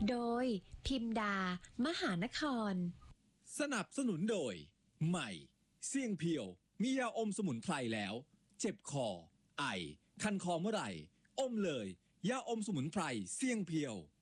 โดยพิมดามหานครสนับสนุนโดยใหม่เสี่ยงเพียวมียาอมสมุนไพรแล้วเจ็บคอไอคันคอเมื่อไหร่อมเลยยาอมสมุนไพรเสี่ยงเพียว